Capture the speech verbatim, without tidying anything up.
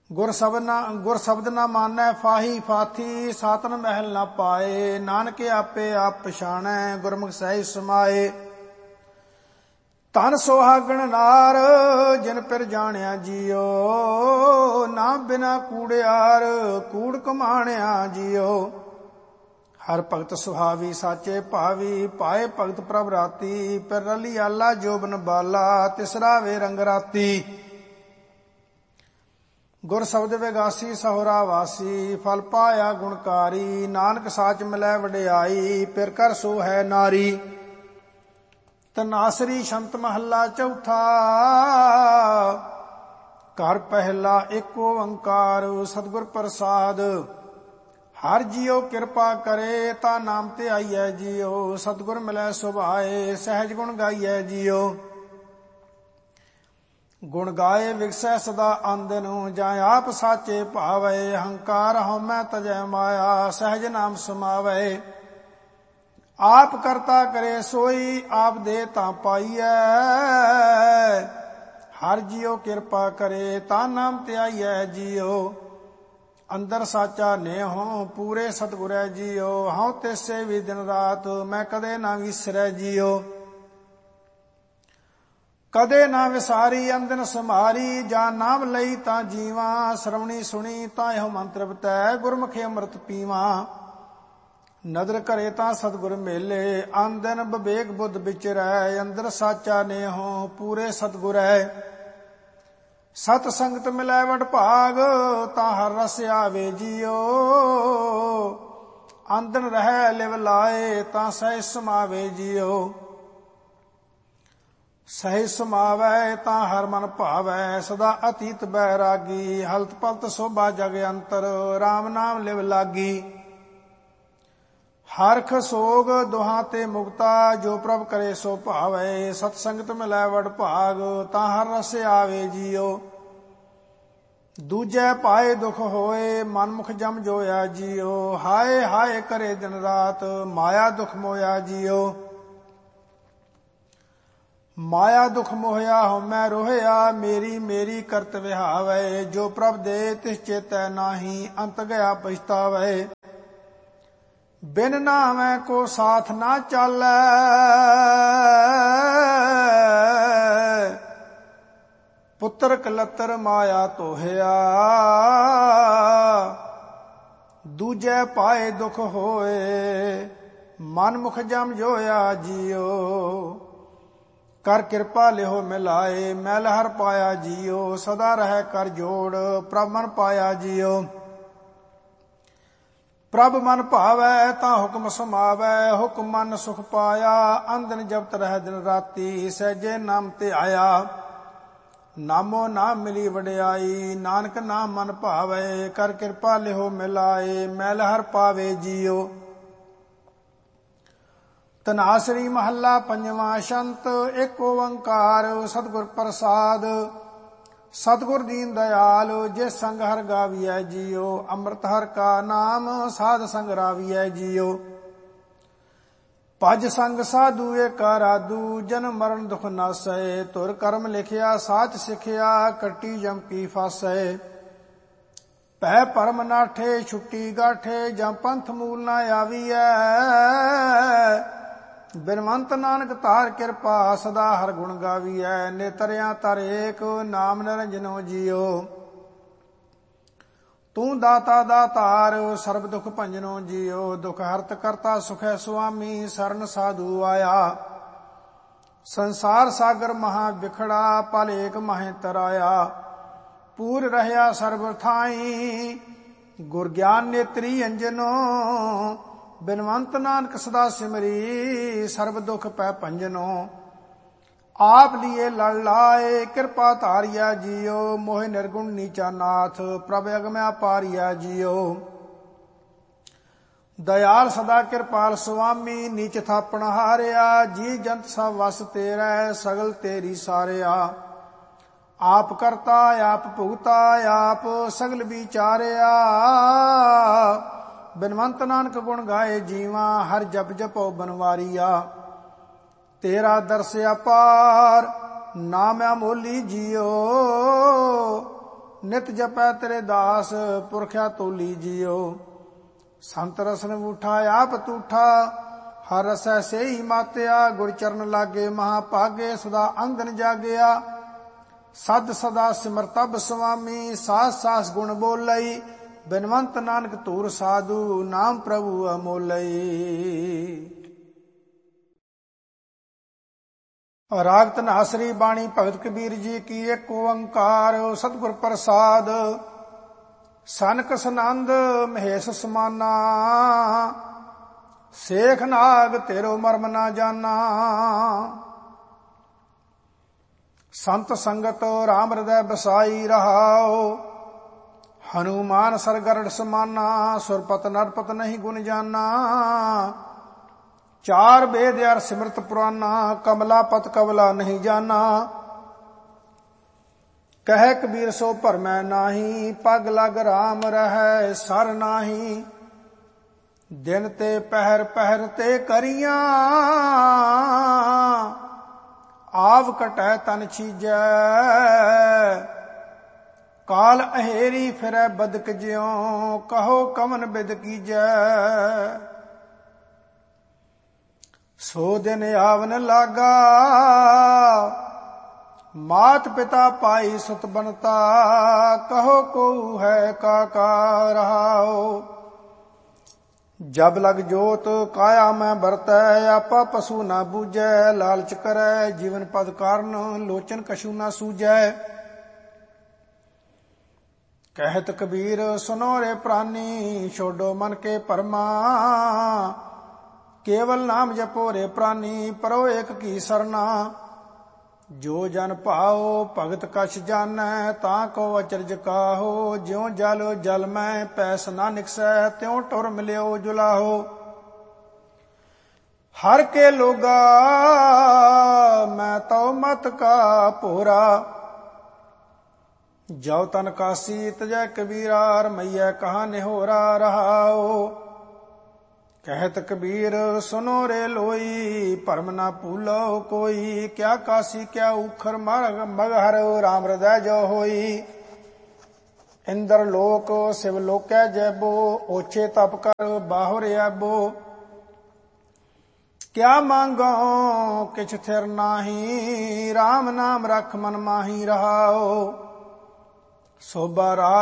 ਗੁਰ ਸ਼ਬਦ ਨਾ ਗੁਰ ਸ਼ਬਦ ਨਾ ਮਾਨੈ ਫਾਹੀ ਫਾਥੀ, ਸਾਤਨ ਮਹਿਲ ਨਾ ਪਾਏ। ਨਾਨਕ ਆਪੇ ਆਪ ਪਛਾਣੈ, ਗੁਰਮੁਖ ਸਹਿਜ ਸਮਾਏ। ਧਨ ਸੁਹਾਗਣ ਨਾਰ, ਜਿਨ ਪਿਰ ਜਾਣਿਆ ਜੀਓ। ਨਾ ਬਿਨਾ ਕੂੜਿਆਰ, ਕੂੜ ਕਮਾਣਿਆ ਜੀਓ। ਹਰ ਭਗਤ ਸੁਹਾਵੀ ਸਾਚੇ ਭਾਵੀ, ਪਾਏ ਭਗਤ ਪ੍ਰਭ ਰਾਤੀ। ਪਿਰ ਰਲੀ ਆਲਾ ਜੋਬਨ ਬਾਲਾ, ਤਿਸਰਾ ਵੇ ਰੰਗ ਰਾਤੀ। ਗੁਰ ਸ਼ਬਦ ਵਿਗਾਸੀ ਸਹੁਰਾ ਵਾਸੀ, ਫਲ ਪਾਇਆ ਗੁਣਕਾਰੀ। ਨਾਨਕ ਸਾਚ ਮਿਲੈ ਵਡਿਆਈ, ਪਿਰ ਕਰ ਸੋ ਹੈ ਨਾਰੀ। ਤਨਾਸਰੀ ਸ਼ੰਤ ਮਹੱਲਾ ਚੌਥਾ। ਘਰ ਪਹਿਲਾ ਏਕ ਓੰਕਾਰ, ਸਤਿਗੁਰ ਪ੍ਰਸਾਦ। ਹਰ ਜੀਉ ਕਿਰਪਾ ਕਰੇ, ਤਾ ਨਾਮ ਤੇ ਆਈਐ ਜੀਉ। ਸਤਿਗੁਰ ਮਿਲੈ ਸੁਭਾਏ, ਸਹਿਜ ਗੁਣ ਗਾਈਐ ਜੀਉ। ਗੁਣ ਗਾਏ ਵਿਗਸੈ ਸਦਾ ਆਂਦਨੁ, ਜਾਂ ਆਪ ਸਾਚੇ ਭਾਵੈ। ਹੰਕਾਰ ਹਉਮੈ ਤਜੈ ਮਾਇਆ, ਸਹਿਜ ਨਾਮ ਸਮਾਵੈ। ਆਪ ਕਰਤਾ ਕਰੇ ਸੋਈ, ਆਪ ਦੇ ਤਾਂ ਪਾਈਐ। ਹਰ ਜੀਉ ਕਿਰਪਾ ਕਰੇ, ਤਾ ਨਾਮ ਤੇ ਆਈਐ ਜੀਉ। ਅੰਦਰ ਸਾਚਾ ਨੇਹੋ, ਪੂਰੇ ਸਤਿਗੁਰੈ ਜੀਉ। ਹਉ ਤਿਸੈ ਵੀ ਦਿਨ ਰਾਤ, ਮੈਂ ਕਦੇ ਨਾ ਵਿਸਰੈ ਜੀਉ। ਕਦੇ ਨਾ ਵਿਸਾਰੀ ਅੰਦਨ ਸਮਾਰੀ, ਜਾਂ ਨਾਮ ਲਈ ਤਾਂ ਜੀਵਾਂ। ਸਰਵਣੀ ਸੁਣੀ ਤਾਂ ਇਹੋ ਮਨ ਤ੍ਰਿਪਤੈ, ਗੁਰਮੁਖੇ ਅੰਮ੍ਰਿਤ ਪੀਵਾਂ। ਨਦਰ ਕਰੇ ਤਾਂ ਸਤਿਗੁਰ ਮੇਲੇ, ਆਂਦਨ ਵਿਵੇਕ ਬੁੱਧ ਵਿਚਰੈ। ਅੰਦਰ ਸਾਚਾ ਨੇਹੋ, ਪੂਰੇ ਸਤਿਗੁਰੈ। ਸਤ ਸੰਗਤ ਮਿਲੈ ਵਡ ਭਾਗ, ਤਾਂ ਹਰ ਰਸ ਆਵੇ ਜੀਉ। ਆਂਦਨ ਰਹਿ ਲਿਵ ਲਾਏ, ਤਾਂ ਸਹਿਜ ਸਮਾਵੇ ਜੀਉ। ਸਹਿਜ ਸਮਾਵੈ ਤਾਂ ਹਰ ਮਨ ਭਾਵੈ, ਸਦਾ ਅਤੀਤ ਬੈਰਾਗੀ। ਹਲਤ ਪਲਤ ਸੋਭਾ ਜਗ ਅੰਤਰ, ਰਾਮ ਨਾਮ ਲਿਵ ਲਾਗੀ। ਹਰਖ ਸੋਗ ਦੁਹਾਂ ਤੇ ਮੁਕਤਾ, ਜੋ ਪ੍ਰਭ ਕਰੇ ਸੋ ਭਾਵੈ। ਸਤ ਸੰਗਤ ਮਿਲੈ ਵਡ ਭਾਗ, ਤਾਂ ਹਰ ਰਸ ਆਵੇ ਜੀਉ। ਦੂਜੈ ਪਾਏ ਦੁਖ ਹੋਏ, ਮਨਮੁਖ ਜਮ ਜੋਇਆ ਜੀਉ। ਹਾਏ ਹਾਏ ਕਰੇ ਦਿਨ ਰਾਤ, ਮਾਇਆ ਦੁਖ ਮੋਇਆ ਜੀਉ। ਮਾਇਆ ਦੁਖ ਮੋਹਿਆ ਹਉਮੈ ਰੋਹਿਆ, ਮੇਰੀ ਮੇਰੀ ਕਰਤ ਵਿਹਾਵੈ। ਜੋ ਪ੍ਰਭ ਦੇ ਤਿਸ ਚੇਤੈ ਨਾਹੀ, ਅੰਤ ਗਿਆ ਪਛਤਾਵੈ। ਬਿਨ ਨਾਮੈ ਕੋ ਸਾਥ ਨਾ ਚਾਲੈ, ਪੁੱਤਰ ਕਲਤਰ ਮਾਇਆ ਤੋਹਿਆ। ਦੂਜੈ ਪਾਏ ਦੁਖ ਹੋਏ, ਮਨ ਮੁਖ ਜਮ ਜੋਇਆ ਜੀਉ। ਕਰ ਕਿਰਪਾ ਲਿਹੋ ਮਿਲਾਏ, ਮੈਲ ਹਰ ਪਾਇਆ ਜੀਉ। ਸਦਾ ਰਹਿ ਕਰ ਜੋੜ, ਪ੍ਰਭ ਮਨ ਪਾਇਆ ਜੀਉ। ਪ੍ਰਭ ਮਨ ਭਾਵੈ ਤਾਂ ਹੁਕਮ ਸਮਾਵੈ, ਹੁਕਮ ਮਨ ਸੁਖ ਪਾਇਆ। ਅੰਦਨ ਜਪਤ ਰਹਿ ਦਿਨ ਰਾਤੀ, ਸਹਿਜੇ ਨਾਮ ਤੇ ਆਇਆ। ਨਾਮੋ ਨਾਮ ਮਿਲੀ ਵਡਿਆਈ, ਨਾਨਕ ਨਾਮ ਮਨ ਭਾਵੈ। ਕਰ ਕਿਰਪਾ ਲਿਹੋ ਮਿਲਾਏ, ਮੈਲ ਹਰ ਪਾਵੇ ਜੀਉ। ਤਨਾਸਰੀ ਮਹੱਲਾ ਪੰਜਵਾਂ ਸ਼ੰਤ। ਏਕ ਓੰਕਾਰ ਸਤਿਗੁਰ ਪ੍ਰਸਾਦ। ਸਤਿਗੁਰ ਦੀਨ ਦਿਆਲ, ਜਿਸ ਸੰਗ ਹਰ ਗਾਵੀਐ ਜੀਉ। ਅੰਮ੍ਰਿਤ ਹਰ ਕਾ ਨਾਮ, ਸਾਧ ਸੰਗ ਰਾਵੀਐ ਜੀਉ। ਭਜ ਸੰਗ ਸਾਧੂ ਏਕਾ ਰਾਧੂ, ਜਨਮ ਮਰਨ ਦੁਖ ਨਾਸੈ। ਧੁਰ ਕਰਮ ਲਿਖਿਆ ਸਾਚ ਸਿਖਿਆ, ਕੱਟੀ ਜਮ ਕੀ ਫਾਸੈ। ਭੈ ਭਰਮ ਨਾਠੇ ਛੁੱਟੀ ਗਾਠੇ, ਜਾਂ ਪੰਥ ਮੂਲ ਨਾ ਆਵੀਐ। ਬਿਨਵੰਤ ਨਾਨਕ ਧਾਰ ਕਿਰਪਾ, ਸਦਾ ਹਰ ਗੁਣ ਗਾਵੀਐ। ਨੇਤਰਿਆਂ ਤਰ ਏਕ, ਨਾਮ ਨਿਰੰਜਨੋ ਜੀਉ। ਤੂੰ ਦਾਤਾ ਦਾਤਾਰ, ਸਰਬ ਦੁਖ ਭੰਜਨੋ ਜੀਉ। ਦੁਖ ਹਰਤ ਕਰਤਾ ਸੁਖੈ ਸੁਆਮੀ, ਸਰਨ ਸਾਧੂ ਆਇਆ। ਸੰਸਾਰ ਸਾਗਰ ਮਹਾ ਵਿਖੜਾ, ਪਲ ਏਕ ਮਹਿ ਤਰਾਇਆ। ਪੂਰ ਰਹਿਆ ਸਰਬ ਥਾਈ, ਗੁਰ ਗਿਆਨ ਨੇਤਰੀ ਅੰਜਨੋ। ਬਿਨਵੰਤ ਨਾਨਕ ਸਦਾ ਸਿਮਰੀ, ਸਰਬ ਦੁਖ ਪੈ ਭੰਜਨੋ। ਆਪ ਲੀਏ ਲੜ ਲਾਏ, ਕਿਰਪਾ ਧਾਰਿਆ ਜੀਉ। ਮੋਹਿ ਨਿਰਗੁਣ ਨੀਚਾ ਨਾਥ, ਪ੍ਰਭ ਅਗਮਿ ਅਪਾਰਿਆ ਜੀਉ। ਦਇਆਲ ਸਦਾ ਕਿਰਪਾਲ ਸੁਆਮੀ, ਨੀਚ ਥਾਪਣ ਹਾਰਿਆ। ਜੀ ਜੰਤ ਸਭ ਵਸ ਤੇਰੈ, ਸਗਲ ਤੇਰੀ ਸਾਰਿਆ। ਆਪ ਕਰਤਾ ਆਪ ਭੁਗਤਾ, ਆਪ ਸਗਲ ਵਿਚਾਰਿਆ। ਬਿਨਵੰਤ ਨਾਨਕ ਗੁਣ ਗਾਏ ਜੀਵਾ, ਹਰ ਜਪ ਜਪੋ ਬਨਵਾਰੀਆ। ਤੇਰਾ ਦਰਸ ਅਪਾਰ, ਨਾਮ ਅਮੋਲੀ ਜੀਉ। ਨਿਤ ਜਪੈ ਤੇਰੇ ਦਾਸ ਪੁਰਖਿਆ ਤੋਲੀ ਜਿਉ। ਸੰਤ ਰਸਨ ਉਠਾ ਆਪ ਤੂਠਾ ਹਰ ਰਸੈ ਸੇਈ ਮਾਤਿਆ। ਗੁਰ ਚਰਨ ਲਾਗੇ ਮਹਾ ਭਾਗੇ ਸਦਾ ਅੰਗਨ ਜਾਗਿਆ। ਸਦ ਸਦਾ ਸਿਮਰਤਬ ਸੁਆਮੀ ਸਾਸ ਸਾਸ ਗੁਣ ਬੋਲਈ। ਬਿਨਵੰਤ ਨਾਨਕ ਧੂਰ ਸਾਧੂ ਨਾਮ ਪ੍ਰਭੂ ਅਮੋਲਈ। ਰਾਗ ਧਨਾਸਰੀ ਬਾਣੀ ਭਗਤ ਕਬੀਰ ਜੀ ਕੀ। ਇੱਕ ਓੰਕਾਰ ਸਤਿਗੁਰ ਪ੍ਰਸਾਦ। ਸਨਕ ਸਨੰਦ ਮਹੇਸ਼ ਸਮਾਨਾ ਸੇਖ ਨਾਗ ਤੇਰੋ ਮਰਮ ਨਾ ਜਾਨਾ। ਸੰਤ ਸੰਗਤ ਰਾਮ ਹਿਰਦੈ ਬਸਾਈ ਰਹਾਓ। ਹਨੂਮਾਨ ਸਰਗਰੜ ਸਮਾਨਾ ਸੁਰਪਤ ਨਰਪਤ ਨਹੀਂ ਗੁਣ ਜਾਨਾ। ਚਾਰ ਵੇਦ ਅਰ ਸਿਮਰਤ ਪੁਰਾਨਾ ਕਮਲਾ ਪਤ ਕਵਲਾ ਨਹੀਂ ਜਾਨਾ। ਕਹਿ ਕਬੀਰ ਸੋ ਭਰਮੈ ਨਾਹੀ ਪਗ ਲਗ ਰਾਮ ਰਹੈ ਸਰ ਨਾਹੀ। ਦਿਨ ਤੇ ਪਹਿਰ ਪਹਿਰ ਤੇ ਕਰੀਆਂ ਆਵ ਕਟੈ ਤਨ ਛੀਜੈ। ਕਾਲ ਅਹੇਰੀ ਫਿਰੈ ਬਦਕ ਜਿਉ ਕਹੋ ਕਵਨ ਬਿਦ ਕੀਜੈ। ਸੋ ਦਿਨ ਆਵਨ ਲਾਗਾ ਮਾਤ ਪਿਤਾ ਭਾਈ ਸੁਤ ਬਨਤਾ। ਕਹੋ ਕੋ ਹੈ ਕਾਕਾ ਰਹਾਓ। ਜਬ ਲਗ ਜੋਤ ਕਾਇਆ ਮੈਂ ਵਰਤੈ ਆਪਾ ਪਸ਼ੂ ਨਾ ਬੂਝੈ। ਲਾਲਚ ਕਰੈ ਜੀਵਨ ਪਦ ਕਾਰਨ ਲੋਚਨ ਕਛੂ ਨਾ ਸੂਝੈ। ਕਹਿਤ ਕਬੀਰ ਸੁਨੋ ਰੇ ਪ੍ਰਾਨੀ ਛੋਡੋ ਮਨ ਕੇ ਭਰਮਾ। ਕੇਵਲ ਨਾਮ ਜਪੋ ਰੇ ਪ੍ਰਾਨੀ ਪਰੋ ਏਕ ਕੀ ਸਰਨਾ। ਜੋ ਜਨ ਭਾਓ ਭਗਤ ਕਛ ਜਾਣੈ ਤਾਂ ਕੋ ਅਚਰਜ ਕਾਹੋ। ਜਿਉ ਜਲ ਜਲ ਮੈਂ ਪੈਸ ਨਾ ਨਿਕਸੈ ਤਿਉ ਟੁਰ ਮਿਲਿਓ ਜੁਲਾਹੋ। ਹਰ ਕੇ ਲੋਗਾ ਮੈਂ ਤਉ ਮਤ ਕਾ ਭੋਰਾ। ਜਉ ਤਨ ਕਾਸੀ ਤਜੈ ਕਬੀਰਾ ਰਮਈਐ ਕਹਾ ਨਿਹੋਰਾ ਰਹਾਓ। ਕਹਿਤ ਕਬੀਰ ਸੁਨੋ ਰੇ ਲੋਈ ਭਰਮ ਨਾ ਭੂਲੋ ਕੋਈ। ਕਿਆ ਕਾਸੀ ਕਿਆ ਊਖਰ ਮਗਹਰ ਰਾਮ ਹਿਰਦੈ ਜੋ ਹੋਈ। ਇੰਦਰ ਲੋਕ ਸਿਵ ਲੋਕੈ ਜੈਬੋ ਓਛੇ ਤਪ ਕਰ ਬਾਹੁਰ ਆਬੋ। ਕਿਆ ਮੰਗੋ ਕਿਛ ਥਿਰ ਨਾਹੀ ਰਾਮ ਨਾਮ ਰਖ ਮਨ ਮਾਹੀ ਰਹਾਓ। ਸੋਭਾ ਰਾਜ